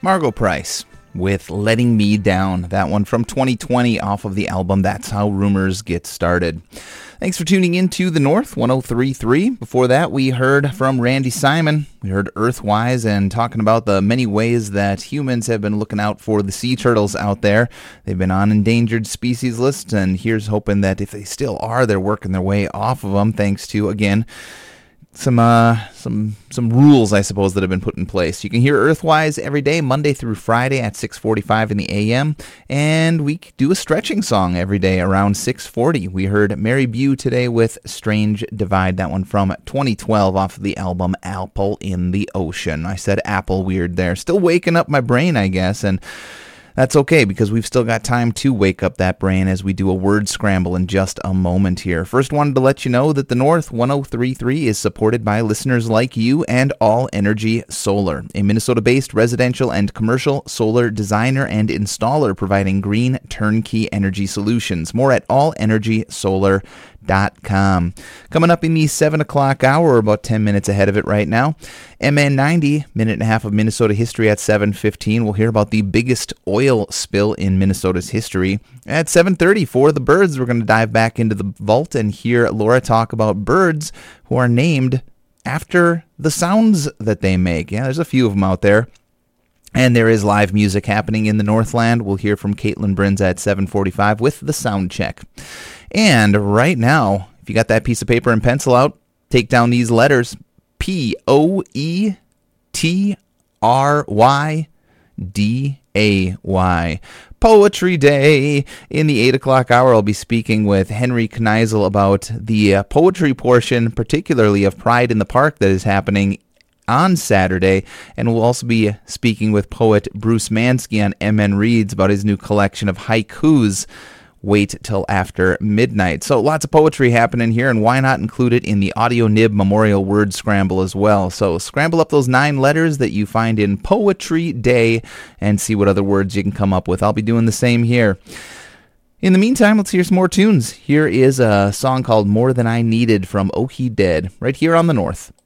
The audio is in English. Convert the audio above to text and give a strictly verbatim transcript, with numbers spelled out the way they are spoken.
Margo Price with Letting Me Down. That one from twenty twenty off of the album That's How Rumors Get Started. Thanks for tuning in to The North one oh three point three. Before that, we heard from Randy Simon. We heard Earthwise and talking about the many ways that humans have been looking out for the sea turtles out there. They've been on endangered species lists, and here's hoping that if they still are, they're working their way off of them thanks to, again, Some uh, some some rules, I suppose, that have been put in place. You can hear Earthwise every day, Monday through Friday at six forty-five in the A M, and we do a stretching song every day around six forty. We heard Mary Bew today with Strange Divide, that one from twenty twelve off of the album Apple in the Ocean. I said apple weird there. Still waking up my brain, I guess, and that's okay, because we've still got time to wake up that brain as we do a word scramble in just a moment here. First, wanted to let you know that the North one oh three point three is supported by listeners like you and All Energy Solar, a Minnesota-based residential and commercial solar designer and installer providing green turnkey energy solutions. More at all energy solar dot com. Coming up in the seven o'clock hour, we're about ten minutes ahead of it right now. M N ninety, minute and a half of Minnesota history at seven fifteen. We'll hear about the biggest oil spill in Minnesota's history. At seven thirty, for the birds, we're going to dive back into the vault and hear Laura talk about birds who are named after the sounds that they make. Yeah, there's a few of them out there. And there is live music happening in the Northland. We'll hear from Caitlin Brins at seven forty-five with the sound check. And right now, if you got that piece of paper and pencil out, take down these letters: P O E T R Y D A Y. Poetry Day. In the eight o'clock hour, I'll be speaking with Henry Kneisel about the uh, poetry portion, particularly of Pride in the Park, that is happening on Saturday, and we'll also be speaking with poet Bruce Mansky on M N Reads about his new collection of haikus. Wait till after midnight. So lots of poetry happening here, and why not include it in the Audio Nib Memorial Word Scramble as well? So scramble up those nine letters that you find in Poetry Day and see what other words you can come up with. I'll be doing the same here. In the meantime, let's hear some more tunes. Here is a song called More Than I Needed from Oh He Dead, right here on the North.